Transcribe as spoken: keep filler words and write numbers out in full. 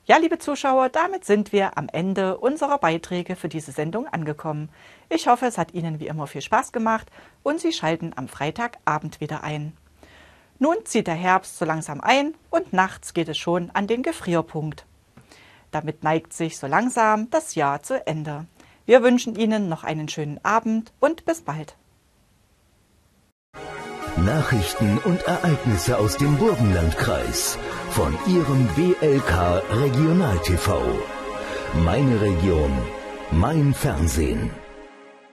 Ja, liebe Zuschauer, damit sind wir am Ende unserer Beiträge für diese Sendung angekommen. Ich hoffe, es hat Ihnen wie immer viel Spaß gemacht und Sie schalten am Freitagabend wieder ein. Nun zieht der Herbst so langsam ein und nachts geht es schon an den Gefrierpunkt. Damit neigt sich so langsam das Jahr zu Ende. Wir wünschen Ihnen noch einen schönen Abend und bis bald. Nachrichten und Ereignisse aus dem Burgenlandkreis von Ihrem B L K Regional T V. Meine Region, mein Fernsehen.